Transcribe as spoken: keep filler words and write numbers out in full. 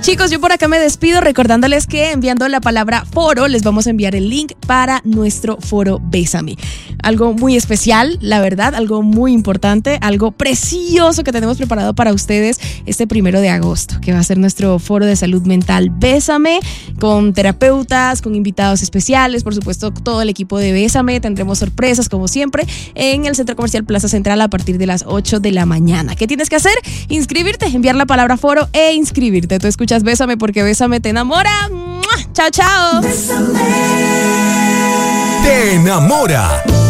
Chicos, yo por acá me despido recordándoles que enviando la palabra foro les vamos a enviar el link para nuestro foro Bésame. Algo muy especial, la verdad, algo muy importante, algo precioso que tenemos preparado para ustedes este primero de agosto, que va a ser nuestro foro de salud mental Bésame, con terapeutas, con invitados especiales, por supuesto todo el equipo de Bésame. Tendremos sorpresas como siempre en el Centro Comercial Plaza Central a partir de las ocho de la mañana. ¿Qué tienes que hacer? Inscribirte, enviar la palabra foro e inscribirte. Tú escuchas Bésame porque Bésame te enamora. ¡Mua! Chao, chao. Bésame. Te enamora.